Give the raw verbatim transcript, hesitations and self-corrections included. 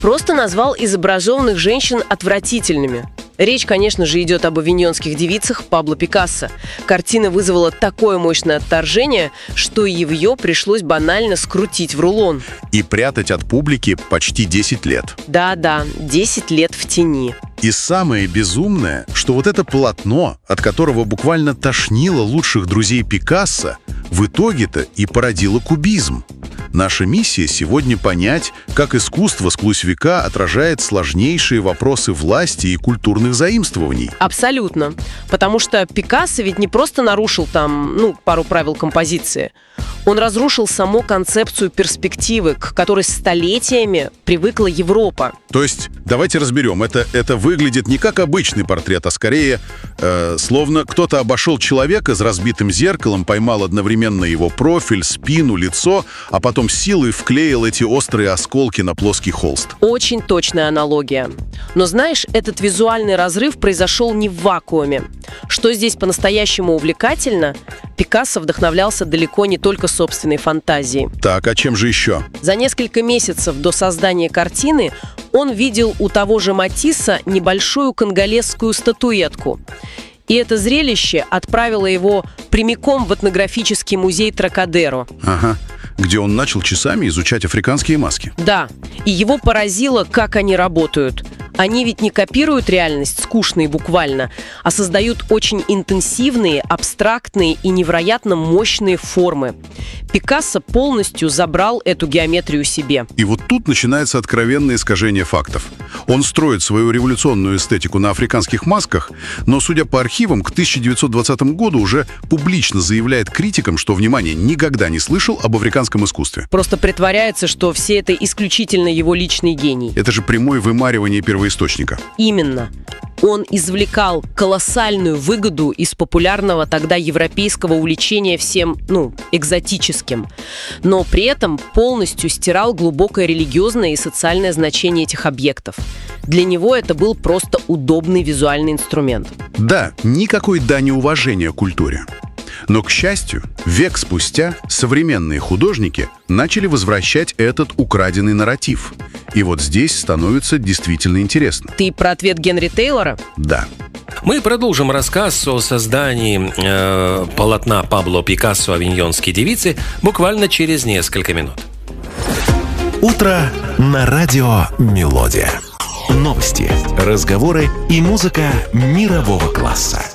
просто назвал изображенных женщин отвратительными. Речь, конечно же, идет об авиньонских девицах Пабло Пикассо. Картина вызвала такое мощное отторжение, что ее пришлось банально скрутить в рулон. И прятать от публики почти десять лет. Да-да, десять лет в тени. И самое безумное, что вот это полотно, от которого буквально тошнило лучших друзей Пикассо, в итоге-то и породило кубизм. Наша миссия сегодня понять, как искусство сквозь века отражает сложнейшие вопросы власти и культурных заимствований. Абсолютно. Потому что Пикассо ведь не просто нарушил там, ну, пару правил композиции. Он разрушил саму концепцию перспективы, к которой столетиями привыкла Европа. То есть, давайте разберем, это, это выглядит не как обычный портрет, а скорее, э, словно кто-то обошел человека с разбитым зеркалом, поймал одновременно его профиль, спину, лицо, а потом силой вклеил эти острые осколки на плоский холст. Очень точная аналогия. Но знаешь, этот визуальный разрыв произошел не в вакууме. Что здесь по-настоящему увлекательно, Пикассо вдохновлялся далеко не только собственной фантазией. Так, а чем же еще? За несколько месяцев до создания картины он видел у того же Матисса небольшую конголезскую статуэтку. И это зрелище отправило его прямиком в этнографический музей Трокадеро. Ага, где он начал часами изучать африканские маски. Да, и его поразило, как они работают. Они ведь не копируют реальность скучно и буквально, а создают очень интенсивные, абстрактные и невероятно мощные формы. Пикассо полностью забрал эту геометрию себе. И вот тут начинается откровенное искажение фактов. Он строит свою революционную эстетику на африканских масках, но, судя по архивам, к тысяча девятьсот двадцатому году уже публично заявляет критикам, что, внимание, никогда не слышал об африканском искусстве. Просто притворяется, что все это исключительно его личный гений. Это же прямое вымаривание первоисточника. Именно. Он извлекал колоссальную выгоду из популярного тогда европейского увлечения всем, ну, экзотическим, но при этом полностью стирал глубокое религиозное и социальное значение этих объектов. Для него это был просто удобный визуальный инструмент. Да, никакой дани уважения культуре. Но, к счастью, век спустя современные художники начали возвращать этот украденный нарратив. И вот здесь становится действительно интересно. Ты про ответ Генри Тейлора? Да. Мы продолжим рассказ о создании э, полотна Пабло Пикассо «Авиньонские девицы» буквально через несколько минут. Утро на радио «Мелодия». Новости, разговоры и музыка мирового класса.